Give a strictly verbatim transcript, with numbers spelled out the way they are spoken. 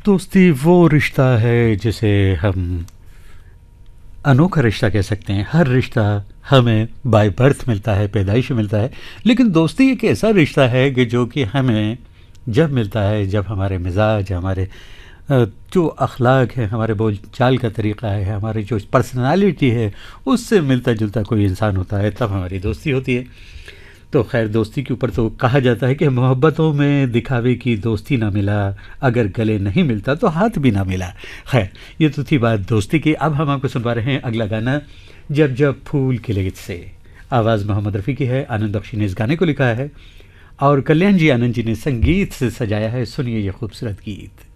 दोस्ती वो रिश्ता है जिसे हम अनोखा रिश्ता कह सकते हैं। हर रिश्ता हमें बाय बर्थ मिलता है, पैदाइश में मिलता है, लेकिन दोस्ती एक ऐसा रिश्ता है कि जो कि हमें जब मिलता है, जब हमारे मिजाज, हमारे अ, जो अखलाक है, हमारे बोल चाल का तरीक़ा है, हमारी जो पर्सनालिटी है, उससे मिलता जुलता कोई इंसान होता है, तब हमारी दोस्ती होती है। तो खैर, दोस्ती के ऊपर तो कहा जाता है कि मोहब्बतों में दिखावे की दोस्ती ना मिला, अगर गले नहीं मिलता तो हाथ भी ना मिला। खैर, ये तो थी बात दोस्ती की। अब हम आपको सुनवा रहे हैं अगला गाना, जब जब फूल खिले से। आवाज़ मोहम्मद रफ़ी की है, आनंद बख्शी ने इस गाने को लिखा है और कल्याण जी आनंद जी ने संगीत से सजाया है। सुनिए ये खूबसूरत गीत।